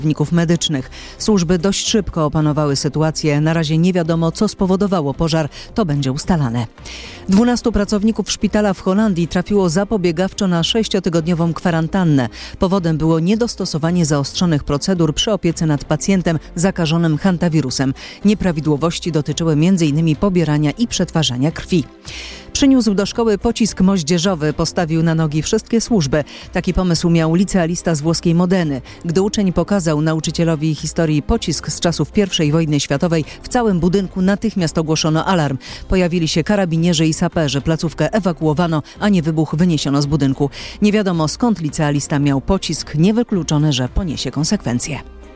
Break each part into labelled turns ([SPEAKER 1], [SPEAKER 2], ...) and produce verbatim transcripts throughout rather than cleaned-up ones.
[SPEAKER 1] pracowników medycznych. Służby dość szybko opanowały sytuację. Na razie nie wiadomo, co spowodowało pożar. To będzie ustalane. Dwunastu pracowników szpitala w Holandii trafiło zapobiegawczo na sześciotygodniową kwarantannę. Powodem było niedostosowanie zaostrzonych procedur przy opiece nad pacjentem zakażonym hantawirusem. Nieprawidłowości dotyczyły między innymi pobierania i przetwarzania krwi. Przyniósł do szkoły pocisk moździerzowy, postawił na nogi wszystkie służby. Taki pomysł miał licealista z włoskiej Modeny. Gdy uczeń pokazał nauczycielowi historii pocisk z czasów pierwszej wojny światowej, w całym budynku natychmiast ogłoszono alarm. Pojawili się karabinierzy i saperzy. Placówkę ewakuowano, a nie wybuch wyniesiono z budynku. Nie wiadomo, skąd licealista miał pocisk. Niewykluczone, że poniesie konsekwencje.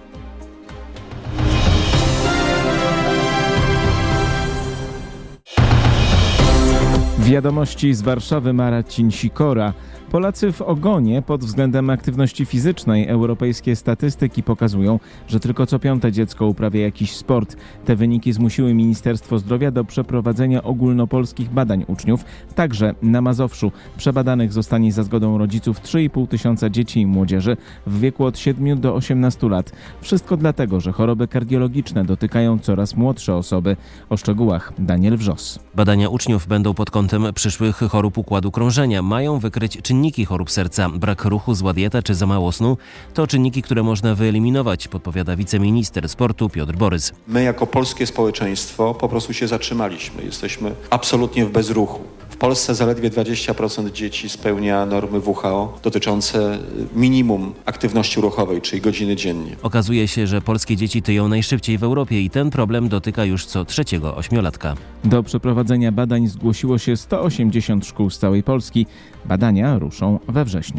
[SPEAKER 2] Wiadomości z Warszawy, Marcin Sikora. Polacy w ogonie pod względem aktywności fizycznej. Europejskie statystyki pokazują, że tylko co piąte dziecko uprawia jakiś sport. Te wyniki zmusiły Ministerstwo Zdrowia do przeprowadzenia ogólnopolskich badań uczniów. Także na Mazowszu przebadanych zostanie za zgodą rodziców trzy i pół tysiąca dzieci i młodzieży w wieku od siedmiu do osiemnastu lat. Wszystko dlatego, że choroby kardiologiczne dotykają coraz młodsze osoby. O szczegółach Daniel Wrzos.
[SPEAKER 3] Badania uczniów będą pod kątem przyszłych chorób układu krążenia. Mają wykryć czynniki chorób serca. Brak ruchu, zła dieta czy za mało snu to czynniki, które można wyeliminować, podpowiada wiceminister sportu Piotr Borys.
[SPEAKER 4] My jako polskie społeczeństwo po prostu się zatrzymaliśmy. Jesteśmy absolutnie w bezruchu. W Polsce zaledwie dwadzieścia procent dzieci spełnia normy W H O dotyczące minimum aktywności ruchowej, czyli godziny dziennie.
[SPEAKER 3] Okazuje się, że polskie dzieci tyją najszybciej w Europie i ten problem dotyka już co trzeciego ośmiolatka.
[SPEAKER 2] Do przeprowadzenia badań zgłosiło się sto osiemdziesiąt szkół z całej Polski. Badania ruszą we wrześniu.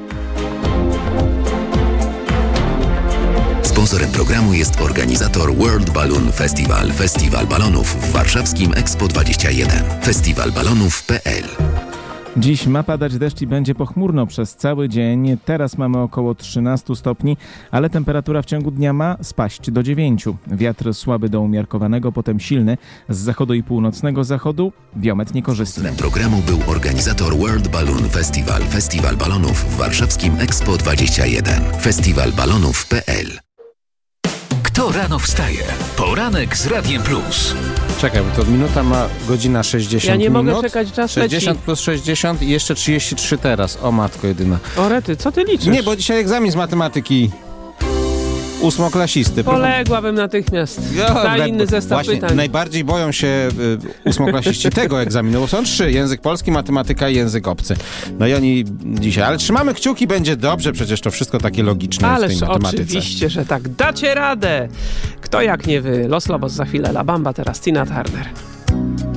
[SPEAKER 5] Sponsorem programu jest organizator World Balloon Festival. Festiwal balonów w warszawskim Expo dwadzieścia jeden. festiwal balonów kropka p l.
[SPEAKER 2] Dziś ma padać deszcz i będzie pochmurno przez cały dzień. Teraz mamy około trzynaście stopni, ale temperatura w ciągu dnia ma spaść do dziewięciu. Wiatr słaby do umiarkowanego, potem silny. Z zachodu i północnego zachodu wiomet niekorzystny.
[SPEAKER 5] Sponsorem programu był organizator World Balloon Festival. Festiwal balonów w warszawskim Expo dwadzieścia jeden. festiwal balonów kropka p l.
[SPEAKER 6] Kto rano wstaje? Poranek z Radiem Plus.
[SPEAKER 7] Czekaj, bo to minuta ma godzina sześćdziesiąt
[SPEAKER 8] Ja nie
[SPEAKER 7] minut.
[SPEAKER 8] mogę czekać, czas
[SPEAKER 7] sześćdziesiąt
[SPEAKER 8] leci.
[SPEAKER 7] plus sześćdziesiąt i jeszcze trzydzieści trzy teraz. O matko jedyna.
[SPEAKER 8] O rety, co ty liczysz?
[SPEAKER 7] Nie, bo dzisiaj egzamin z matematyki ósmoklasisty.
[SPEAKER 8] Poległabym natychmiast.
[SPEAKER 7] Ja,
[SPEAKER 8] Daj inny zestaw
[SPEAKER 7] właśnie,
[SPEAKER 8] pytań.
[SPEAKER 7] Najbardziej boją się y, ósmoklasiści tego egzaminu, bo są trzy. Język polski, matematyka i język obcy. No i oni dzisiaj. Ale trzymamy kciuki, będzie dobrze. Przecież to wszystko takie logiczne jest w
[SPEAKER 8] Ależ
[SPEAKER 7] tej matematyce.
[SPEAKER 8] oczywiście, że tak. Dacie radę. Kto jak nie wy. Los Lobos za chwilę. La Bamba, teraz Tina Turner.